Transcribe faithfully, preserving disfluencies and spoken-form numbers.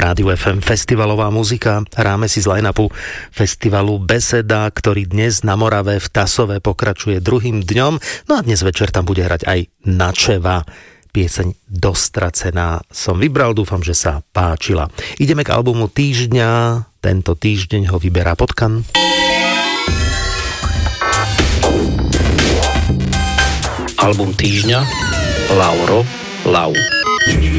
Rádiu ef em festivalová muzika. Hráme si z line-upu festivalu Beseda, ktorý dnes na Morave v Tasove pokračuje druhým dňom. No a dnes večer tam bude hrať aj Načeva. Pieseň Dostracená som vybral, dúfam, že sa páčila. Ideme k albumu týždňa. Tento týždeň ho vyberá Potkan. Album týždňa Lauro Lau.